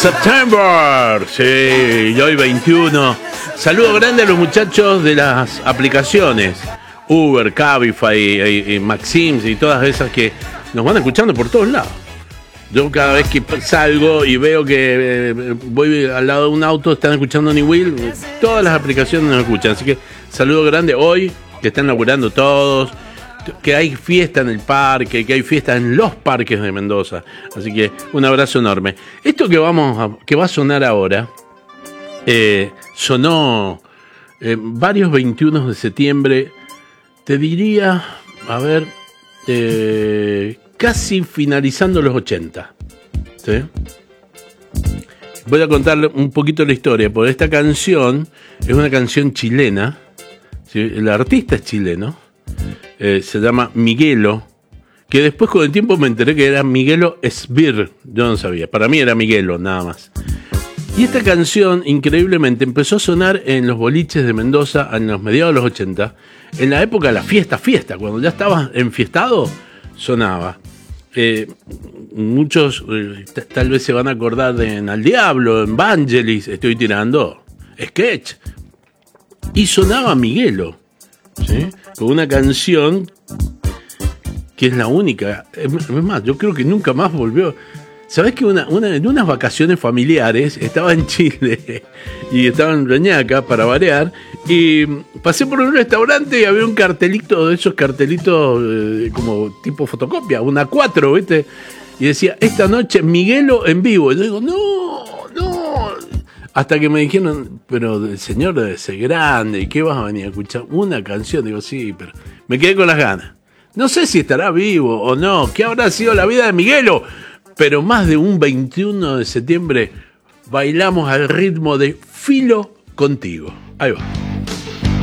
September, sí, y hoy 21. Saludo grande a los muchachos de las aplicaciones Uber, Cabify, Maxims y todas esas que nos van escuchando por todos lados. Yo cada vez que salgo y veo que voy al lado de un auto, están escuchando Ni Will, todas las aplicaciones nos escuchan. Así que saludo grande hoy, que están laburando todos, que hay fiesta en el parque, que hay fiesta en los parques de Mendoza. Así que un abrazo enorme. Esto que va a sonar ahora, sonó varios 21 de septiembre, te diría, a ver, casi finalizando los 80. ¿Sí? Voy a contarle un poquito la historia, porque esta canción es una canción chilena, ¿sí? El artista es chileno, se llama Miguelo, que después con el tiempo me enteré que era Miguelo Sbir, yo no sabía, para mí era Miguelo nada más. Y esta canción increíblemente empezó a sonar en los boliches de Mendoza en los mediados de los 80, en la época de la fiesta, cuando ya estabas enfiestado, sonaba. Muchos tal vez se van a acordar de En Al Diablo, en Vangelis, estoy tirando sketch, y sonaba Miguelo, ¿sí? Con una canción que es la única, es más, yo creo que nunca más volvió. ¿Sabés que en unas vacaciones familiares estaba en Chile y estaba en Reñaca para variar, y pasé por un restaurante y había un cartelito, de esos cartelitos como tipo fotocopia, una 4, ¿viste? Y decía, esta noche Miguelo en vivo. Y yo digo, no. Hasta que me dijeron, pero el señor debe ser grande, ¿y qué vas a venir a escuchar? Una canción. Digo, sí, pero me quedé con las ganas. No sé si estará vivo o no, ¿qué habrá sido la vida de Miguelo? Pero más de un 21 de septiembre bailamos al ritmo de Filo Contigo. Ahí va.